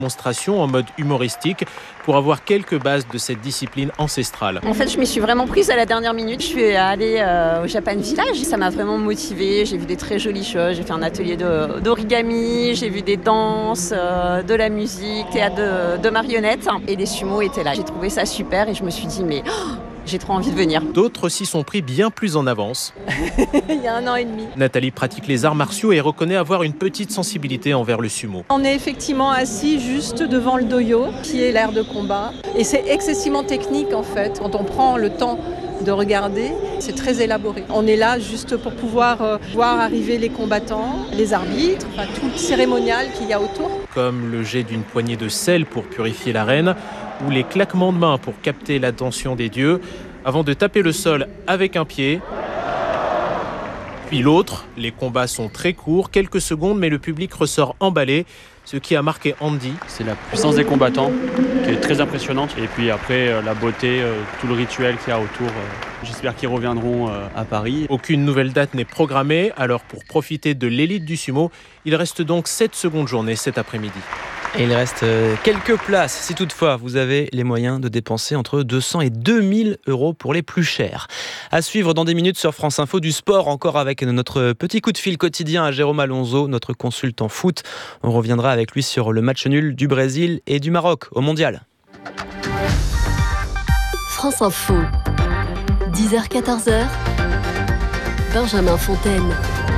Démonstration en mode humoristique pour avoir quelques bases de cette discipline ancestrale. En fait, je m'y suis vraiment prise à la dernière minute. Je suis allée au Japan Village. Ça m'a vraiment motivée. J'ai vu des très jolies choses. J'ai fait un atelier d'origami. J'ai vu des danses, de la musique, théâtre de marionnettes. Et les sumos étaient là. J'ai trouvé ça super et je me suis dit, mais j'ai trop envie de venir. D'autres s'y sont pris bien plus en avance. Il y a 1 an et demi. Nathalie pratique les arts martiaux et reconnaît avoir une petite sensibilité envers le sumo. On est effectivement assis juste devant le doyo, qui est l'aire de combat. Et c'est excessivement technique en fait. Quand on prend le temps de regarder, c'est très élaboré. On est là juste pour pouvoir voir arriver les combattants, les arbitres, enfin, tout le cérémonial qu'il y a autour. Comme le jet d'une poignée de sel pour purifier l'arène, ou les claquements de mains pour capter l'attention des dieux, avant de taper le sol avec un pied. Puis l'autre, les combats sont très courts, quelques secondes, mais le public ressort emballé, ce qui a marqué Andy. C'est la puissance des combattants qui est très impressionnante. Et puis après, la beauté, tout le rituel qu'il y a autour. J'espère qu'ils reviendront à Paris. Aucune nouvelle date n'est programmée, alors pour profiter de l'élite du sumo, il reste donc 7 secondes journées cet après-midi. Et il reste quelques places, si toutefois vous avez les moyens de dépenser entre 200 et 2000 euros pour les plus chers. À suivre dans des minutes sur France Info, du sport encore avec notre petit coup de fil quotidien à Jérôme Alonso, notre consultant foot. On reviendra avec lui sur le match nul du Brésil et du Maroc au Mondial. France Info, 10h-14h, Benjamin Fontaine.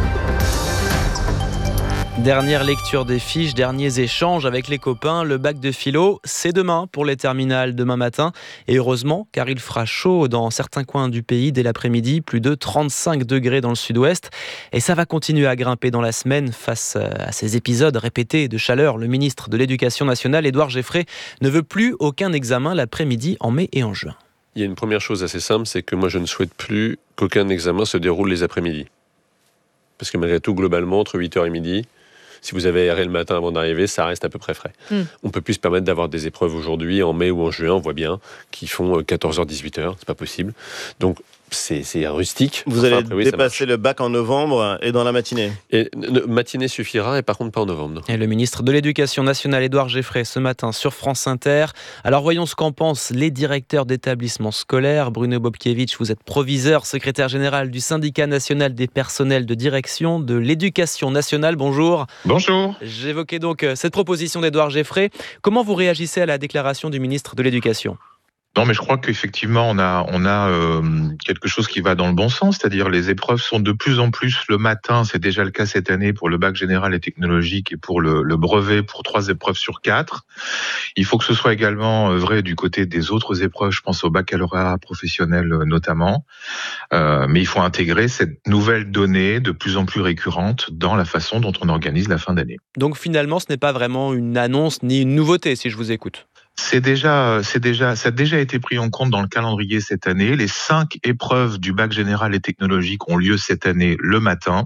Dernière lecture des fiches, derniers échanges avec les copains. Le bac de philo, c'est demain pour les terminales, demain matin. Et heureusement, car il fera chaud dans certains coins du pays dès l'après-midi, plus de 35 degrés dans le sud-ouest. Et ça va continuer à grimper dans la semaine face à ces épisodes répétés de chaleur. Le ministre de l'Éducation nationale, Édouard Geffray, ne veut plus aucun examen l'après-midi en mai et en juin. Il y a une première chose assez simple, c'est que moi je ne souhaite plus qu'aucun examen se déroule les après-midi. Parce que malgré tout, globalement, entre 8h et midi, si vous avez aéré le matin avant d'arriver, ça reste à peu près frais. On ne peut plus se permettre d'avoir des épreuves aujourd'hui, en mai ou en juin, on voit bien, qui font 14h, 18h, c'est pas possible. Donc c'est rustique. Vous allez dépasser le bac en novembre et dans la matinée. Et matinée suffira, et par contre pas en novembre. Non. Et le ministre de l'Éducation nationale, Édouard Geffray, ce matin sur France Inter. Alors voyons ce qu'en pensent les directeurs d'établissements scolaires. Bruno Bobkiewicz, vous êtes proviseur, secrétaire général du syndicat national des personnels de direction de l'Éducation nationale. Bonjour. Bonjour. J'évoquais donc cette proposition d'Édouard Geffray. Comment vous réagissez à la déclaration du ministre de l'Éducation ? Non, mais je crois qu'effectivement, on a quelque chose qui va dans le bon sens, c'est-à-dire les épreuves sont de plus en plus le matin, c'est déjà le cas cette année pour le bac général et technologique et pour le brevet pour 3 épreuves sur 4. Il faut que ce soit également vrai du côté des autres épreuves, je pense au baccalauréat professionnel notamment, mais il faut intégrer cette nouvelle donnée de plus en plus récurrente dans la façon dont on organise la fin d'année. Donc finalement, ce n'est pas vraiment une annonce ni une nouveauté, si je vous écoute. Ça a déjà été pris en compte dans le calendrier cette année. Les 5 épreuves du bac général et technologique ont lieu cette année le matin.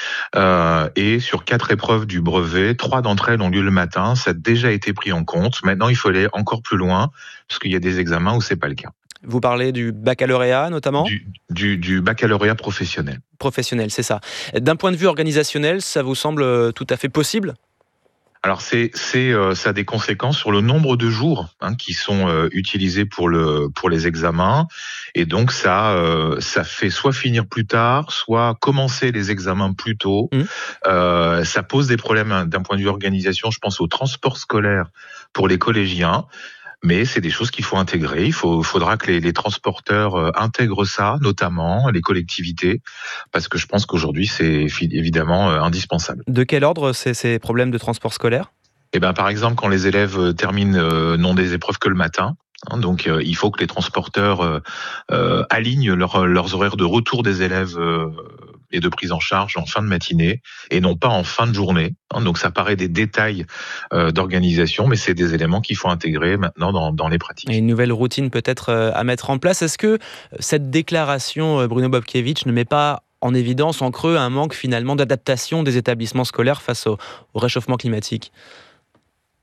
Et sur 4 épreuves du brevet, 3 d'entre elles ont lieu le matin. Ça a déjà été pris en compte. Maintenant, il faut aller encore plus loin, parce qu'il y a des examens où c'est pas le cas. Vous parlez du baccalauréat notamment ? Du baccalauréat professionnel. Professionnel, c'est ça. D'un point de vue organisationnel, ça vous semble tout à fait possible ? Alors ça a des conséquences sur le nombre de jours qui sont utilisés pour les examens, et donc ça fait soit finir plus tard, soit commencer les examens plus tôt. Ça pose des problèmes d'un point de vue organisation. Je pense au transport scolaire pour les collégiens. Mais c'est des choses qu'il faut intégrer. Il faudra que les transporteurs intègrent ça, notamment les collectivités, parce que je pense qu'aujourd'hui, c'est évidemment indispensable. De quel ordre ces problèmes de transport scolaire ? Par exemple, quand les élèves terminent non des épreuves que le matin, donc il faut que les transporteurs alignent leurs horaires de retour des élèves et de prise en charge en fin de matinée et non pas en fin de journée. Donc ça paraît des détails d'organisation, mais c'est des éléments qu'il faut intégrer maintenant dans les pratiques. Et une nouvelle routine peut-être à mettre en place. Est-ce que cette déclaration, Bruno Bobkiewicz, ne met pas en évidence, en creux, un manque finalement d'adaptation des établissements scolaires face au réchauffement climatique ?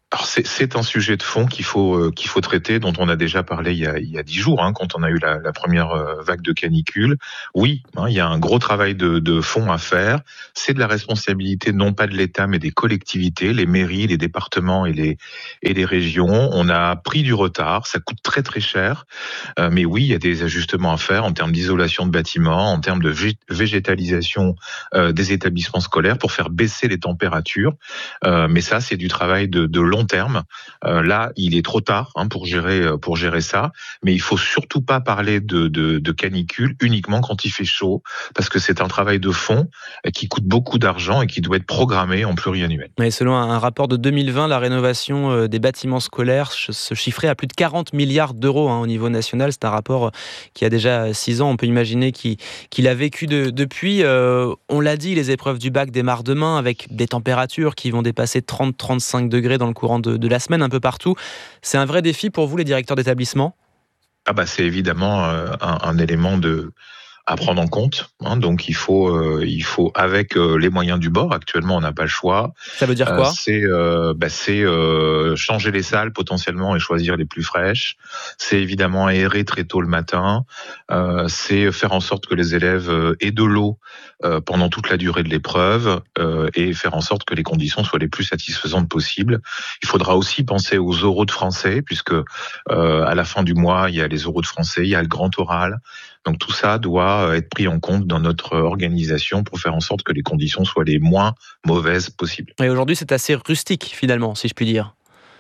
Alors c'est un sujet de fond qu'il faut traiter, dont on a déjà parlé il y a 10 jours, quand on a eu la première vague de canicule. Oui, il y a un gros travail de fond à faire. C'est de la responsabilité non pas de l'État mais des collectivités, les mairies, les départements et les régions. On a pris du retard, ça coûte très très cher, mais oui, il y a des ajustements à faire en termes d'isolation de bâtiments, en termes de végétalisation des établissements scolaires pour faire baisser les températures. Mais ça, c'est du travail de long terme. Là, il est trop tard pour gérer ça, mais il faut surtout pas parler de canicule uniquement quand il fait chaud, parce que c'est un travail de fond qui coûte beaucoup d'argent et qui doit être programmé en pluriannuel. Mais selon un rapport de 2020, la rénovation des bâtiments scolaires se chiffrait à plus de 40 milliards d'euros au niveau national. C'est un rapport qui a déjà 6 ans. On peut imaginer qu'il a vécu depuis. On l'a dit, les épreuves du bac démarrent demain avec des températures qui vont dépasser 30-35 degrés dans le courant de la semaine un peu partout. C'est un vrai défi pour vous, les directeurs d'établissement ? C'est évidemment un élément à prendre en compte. Donc il faut avec les moyens du bord. Actuellement, on n'a pas le choix. Ça veut dire quoi ? C'est changer les salles potentiellement et choisir les plus fraîches. C'est évidemment aérer très tôt le matin. C'est faire en sorte que les élèves aient de l'eau pendant toute la durée de l'épreuve et faire en sorte que les conditions soient les plus satisfaisantes possibles. Il faudra aussi penser aux oraux de français, puisque à la fin du mois, il y a les oraux de français, il y a le grand oral. Donc tout ça doit être pris en compte dans notre organisation pour faire en sorte que les conditions soient les moins mauvaises possibles. Et aujourd'hui, c'est assez rustique finalement, si je puis dire.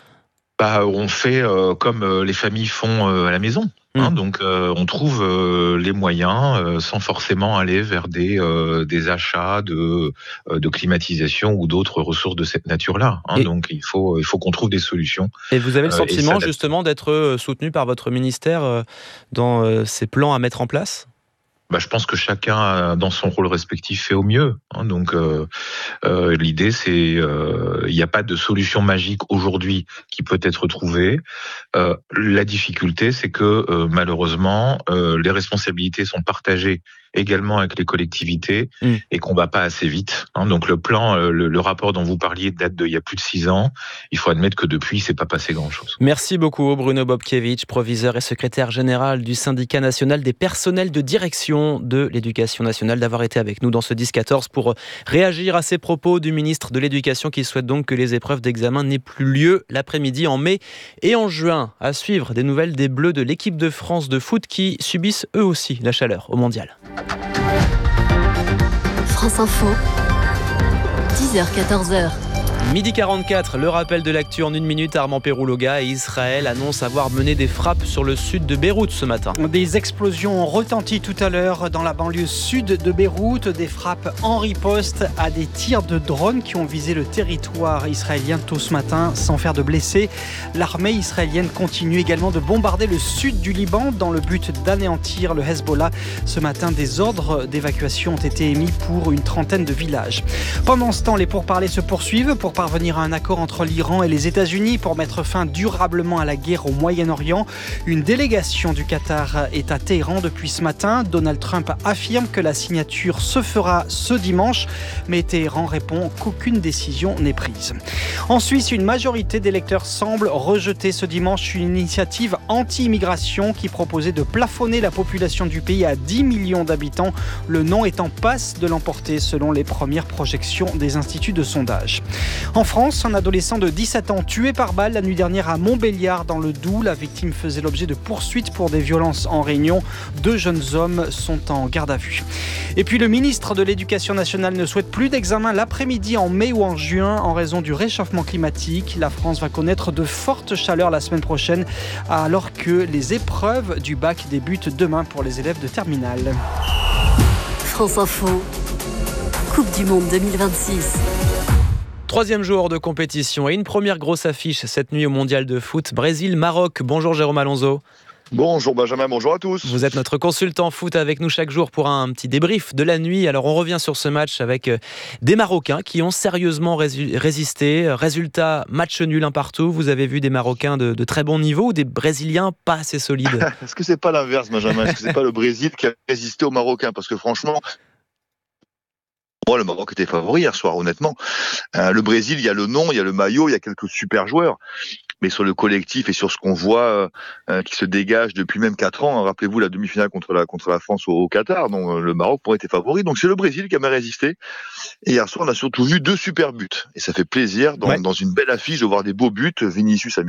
On fait comme les familles font à la maison. Donc on trouve les moyens sans forcément aller vers des achats de climatisation ou d'autres ressources de cette nature-là. Donc il faut qu'on trouve des solutions. Et vous avez le sentiment justement d'être soutenu par votre ministère dans ces plans à mettre en place ? Je pense que chacun, dans son rôle respectif, fait au mieux. Donc, l'idée, c'est, il n'y a pas de solution magique aujourd'hui qui peut être trouvée. La difficulté, c'est que malheureusement, les responsabilités sont partagées également avec les collectivités et qu'on va pas assez vite. Donc le plan, le rapport dont vous parliez date d'il y a plus de 6 ans. Il faut admettre que depuis, il s'est pas passé grand-chose. Merci beaucoup Bruno Bobkiewicz, proviseur et secrétaire général du syndicat national des personnels de direction de l'éducation nationale, d'avoir été avec nous dans ce 10-14 pour réagir à ces propos du ministre de l'Éducation qui souhaite donc que les épreuves d'examen n'aient plus lieu l'après-midi en mai et en juin. À suivre des nouvelles des Bleus de l'équipe de France de foot qui subissent eux aussi la chaleur au mondial. France Info, 10h-14h. Midi 44, le rappel de l'actu en 1 minute. Armand Pérouloga et Israël annoncent avoir mené des frappes sur le sud de Beyrouth ce matin. Des explosions ont retenti tout à l'heure dans la banlieue sud de Beyrouth. Des frappes en riposte à des tirs de drones qui ont visé le territoire israélien tôt ce matin sans faire de blessés. L'armée israélienne continue également de bombarder le sud du Liban dans le but d'anéantir le Hezbollah. Ce matin, des ordres d'évacuation ont été émis pour une trentaine de villages. Pendant ce temps, les pourparlers se poursuivent pour parvenir à un accord entre l'Iran et les États-Unis pour mettre fin durablement à la guerre au Moyen-Orient. Une délégation du Qatar est à Téhéran depuis ce matin. Donald Trump affirme que la signature se fera ce dimanche, mais Téhéran répond qu'aucune décision n'est prise. En Suisse, une majorité d'électeurs semble rejeter ce dimanche une initiative anti-immigration qui proposait de plafonner la population du pays à 10 millions d'habitants. Le non est en passe de l'emporter selon les premières projections des instituts de sondage. En France, un adolescent de 17 ans tué par balle la nuit dernière à Montbéliard dans le Doubs. La victime faisait l'objet de poursuites pour des violences en Réunion. 2 jeunes hommes sont en garde à vue. Et puis le ministre de l'Éducation nationale ne souhaite plus d'examen l'après-midi en mai ou en juin en raison du réchauffement climatique. La France va connaître de fortes chaleurs la semaine prochaine alors que les épreuves du bac débutent demain pour les élèves de terminale. France Info, Coupe du Monde 2026. 3e jour de compétition et une première grosse affiche cette nuit au Mondial de foot. Brésil-Maroc. Bonjour Jérôme Alonso. Bonjour Benjamin, bonjour à tous. Vous êtes notre consultant foot avec nous chaque jour pour un petit débrief de la nuit. Alors on revient sur ce match avec des Marocains qui ont sérieusement résisté. Résultat, match nul un partout. Vous avez vu des Marocains de très bon niveau ou des Brésiliens pas assez solides? Est-ce que c'est pas l'inverse Benjamin? Est-ce que c'est pas le Brésil qui a résisté aux Marocains? Parce que franchement... moi, le Maroc était favori hier soir, honnêtement. Le Brésil, il y a le nom, il y a le maillot, il y a quelques super joueurs. Mais sur le collectif et sur ce qu'on voit qui se dégage depuis même 4 ans, rappelez-vous la demi-finale contre la France au Qatar, donc le Maroc pourrait être favori. Donc c'est le Brésil qui a bien résisté. Et hier soir, on a surtout vu 2 super buts. Et ça fait plaisir dans une belle affiche de voir des beaux buts. Vinicius a mis